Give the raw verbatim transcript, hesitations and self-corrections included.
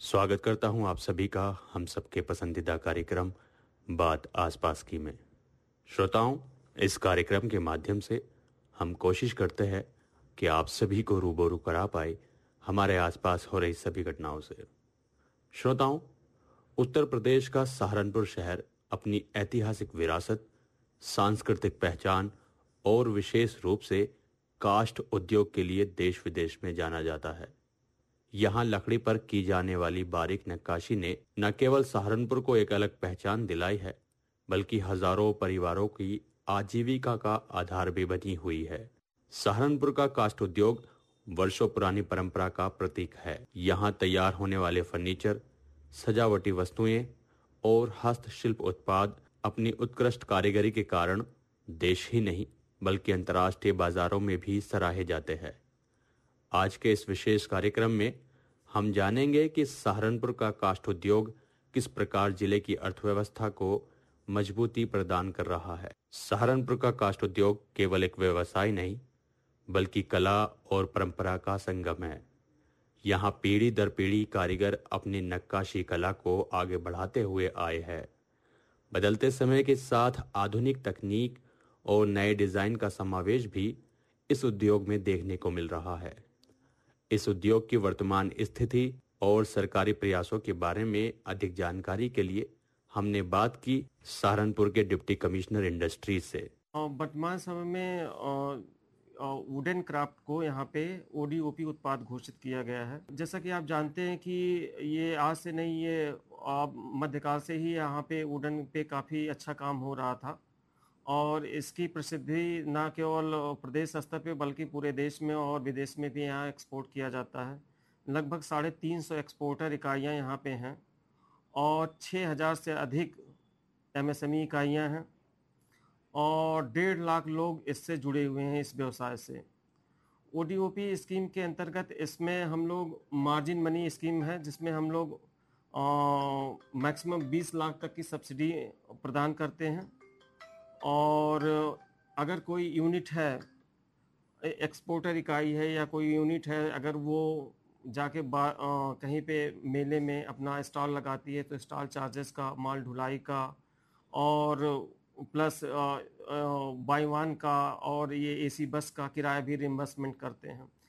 स्वागत करता हूं आप सभी का हम सबके पसंदीदा कार्यक्रम बात आसपास की में। श्रोताओं, इस कार्यक्रम के माध्यम से हम कोशिश करते हैं कि आप सभी को रूबरू करा पाए हमारे आसपास हो रही सभी घटनाओं से। श्रोताओं, उत्तर प्रदेश का सहारनपुर शहर अपनी ऐतिहासिक विरासत, सांस्कृतिक पहचान और विशेष रूप से काष्ठ उद्योग के लिए देश विदेश में जाना जाता है। यहाँ लकड़ी पर की जाने वाली बारीक नक्काशी ने न केवल सहारनपुर को एक अलग पहचान दिलाई है, बल्कि हजारों परिवारों की आजीविका का आधार भी बनी हुई है। सहारनपुर का काष्ठ उद्योग वर्षों पुरानी परंपरा का प्रतीक है। यहाँ तैयार होने वाले फर्नीचर, सजावटी वस्तुएं और हस्तशिल्प उत्पाद अपनी उत्कृष्ट कारीगरी के कारण देश ही नहीं बल्कि अंतर्राष्ट्रीय बाजारों में भी सराहे जाते हैं। आज के इस विशेष कार्यक्रम में हम जानेंगे कि सहारनपुर का काष्ठ उद्योग किस प्रकार जिले की अर्थव्यवस्था को मजबूती प्रदान कर रहा है। सहारनपुर का काष्ठ उद्योग केवल एक व्यवसाय नहीं बल्कि कला और परंपरा का संगम है। यहाँ पीढ़ी दर पीढ़ी कारीगर अपनी नक्काशी कला को आगे बढ़ाते हुए आए हैं। बदलते समय के साथ आधुनिक तकनीक और नए डिजाइन का समावेश भी इस उद्योग में देखने को मिल रहा है। इस उद्योग की वर्तमान स्थिति और सरकारी प्रयासों के बारे में अधिक जानकारी के लिए हमने बात की सहारनपुर के डिप्टी कमिश्नर इंडस्ट्रीज से। वर्तमान समय में वुडन क्राफ्ट को यहाँ पे ओडीओपी उत्पाद घोषित किया गया है। जैसा कि आप जानते हैं कि ये आज से नहीं, ये मध्यकाल से ही यहाँ पे वुडन पे काफ़ी अच्छा काम हो रहा था और इसकी प्रसिद्धि न केवल प्रदेश स्तर पे बल्कि पूरे देश में और विदेश में भी यहाँ एक्सपोर्ट किया जाता है। लगभग साढ़े तीन सौ एक्सपोर्टर इकाइयाँ यहाँ पे हैं और छः हज़ार से अधिक एमएसएमई इकाइयाँ हैं और डेढ़ लाख लोग इससे जुड़े हुए हैं इस व्यवसाय से। ओडीओपी स्कीम के अंतर्गत इसमें हम लोग मार्जिन मनी स्कीम है जिसमें हम लोग मैक्सिमम बीस लाख तक की सब्सिडी प्रदान करते हैं और अगर कोई यूनिट है, एक्सपोर्टर इकाई है या कोई यूनिट है, अगर वो जाके बा आ, कहीं पे मेले में अपना स्टॉल लगाती है तो स्टॉल चार्जेस का, माल ढुलाई का और प्लस बाई वन का और ये एसी बस का किराया भी रिम्बर्समेंट करते हैं।